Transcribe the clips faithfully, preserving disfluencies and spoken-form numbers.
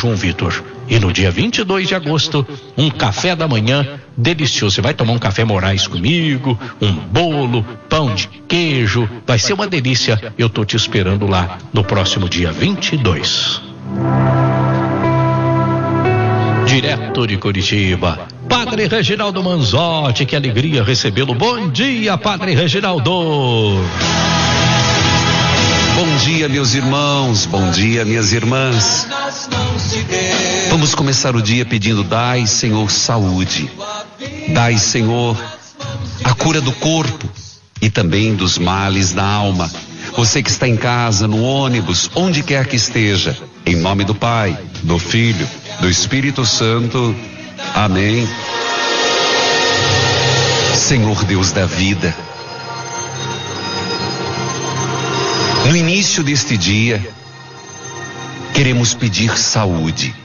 João Vitor. E no dia vinte e dois de agosto, um café da manhã delicioso. Você vai tomar um café Moraes comigo, um bolo, pão de queijo. Vai ser uma delícia. Eu tô te esperando lá no próximo dia vinte e dois. Direto de Curitiba, Padre Reginaldo Manzotti, que alegria recebê-lo. Bom dia, Padre Reginaldo. Bom dia, meus irmãos, bom dia, minhas irmãs. Vamos começar o dia pedindo: dai, Senhor, saúde. Dai, Senhor, a cura do corpo e também dos males da alma. Você que está em casa, no ônibus, onde quer que esteja, em nome do Pai, do Filho, do Espírito Santo. Amém. Senhor Deus da vida, no início deste dia, queremos pedir saúde.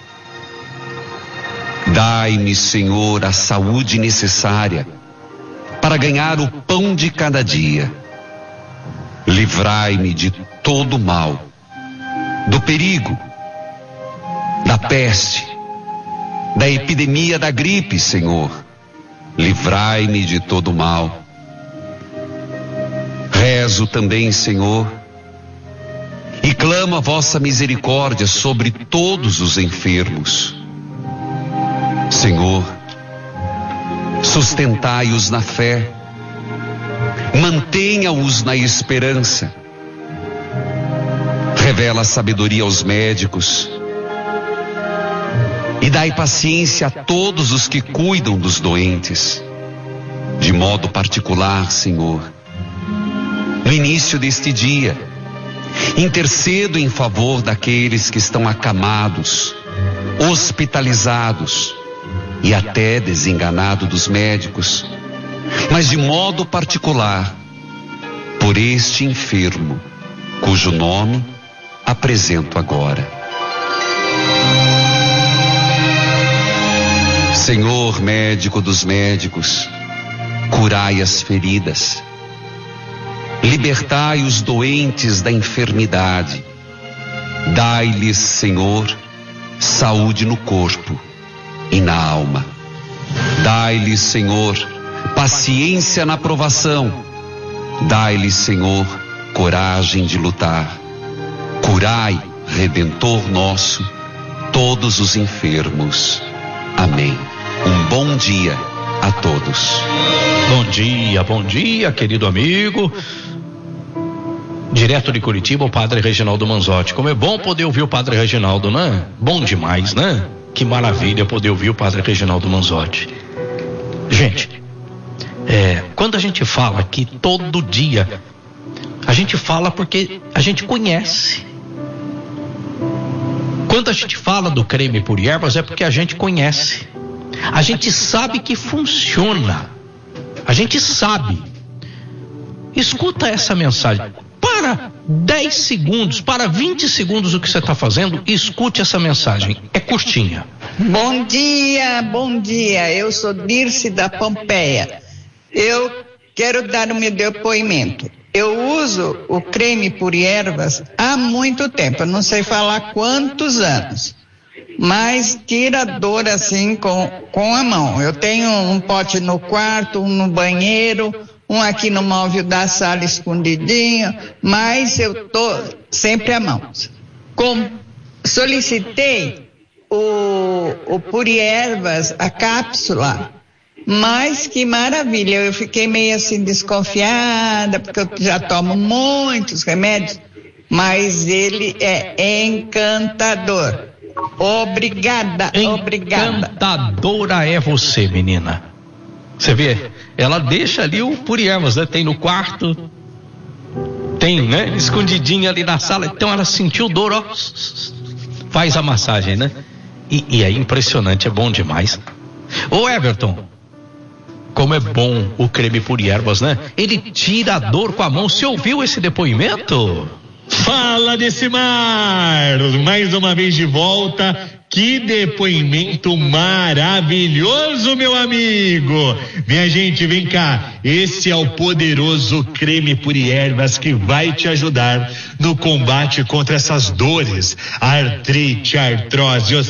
Dai-me, Senhor, a saúde necessária para ganhar o pão de cada dia. Livrai-me de todo mal, do perigo, da peste, da epidemia da gripe, Senhor. Livrai-me de todo mal. Rezo também, Senhor, e clamo a vossa misericórdia sobre todos os enfermos. Senhor, sustentai-os na fé, mantenha-os na esperança. Revela sabedoria aos médicos e dai paciência a todos os que cuidam dos doentes. De modo particular, Senhor, no início deste dia, intercedo em favor daqueles que estão acamados, hospitalizados e até desenganados dos médicos, mas de modo particular por este enfermo, cujo nome apresento agora. Senhor médico dos médicos, curai as feridas, libertai os doentes da enfermidade, dai-lhes, Senhor, saúde no corpo e na alma. Dai-lhes, Senhor, paciência na provação. Dai-lhes, Senhor, coragem de lutar. Curai, Redentor nosso, todos os enfermos. Amém. Um bom dia a todos. Bom dia, bom dia, querido amigo. Direto de Curitiba, o Padre Reginaldo Manzotti. Como é bom poder ouvir o Padre Reginaldo, né? Bom demais, né? Que maravilha poder ouvir o Padre Reginaldo Manzotti. Gente, é, quando a gente fala aqui todo dia, a gente fala porque a gente conhece. Quando a gente fala do creme por ervas é porque a gente conhece. A gente sabe que funciona. A gente sabe. Escuta essa mensagem. Para dez segundos, para vinte segundos o que você está fazendo, escute essa mensagem. É curtinha. Bom dia, bom dia. Eu sou Dirce da Pompeia. Eu quero dar o meu depoimento. Eu uso o creme por ervas há muito tempo. Eu não sei falar quantos anos. Mas tira dor assim com, com a mão. Eu tenho um pote no quarto, um no banheiro, um aqui no móvel da sala escondidinho, mas eu tô sempre à mão. Com, solicitei o, o Puriervas, a cápsula, mas que maravilha, eu fiquei meio assim desconfiada, porque eu já tomo muitos remédios, mas ele é encantador. Obrigada, obrigada. Encantadora é você, menina. Você vê, ela deixa ali o Puriervas, né? Tem no quarto, tem, né? Escondidinho ali na sala. Então ela sentiu dor, ó, faz a massagem, né? E, e é impressionante, é bom demais. Ô Everton, como é bom o creme Puriervas, né? Ele tira a dor com a mão. Você ouviu esse depoimento? Fala desse mar, mais uma vez de volta. Que depoimento maravilhoso, meu amigo. Minha gente, vem cá. Esse é o poderoso creme Puriervas que vai te ajudar no combate contra essas dores, a artrite, a artrose,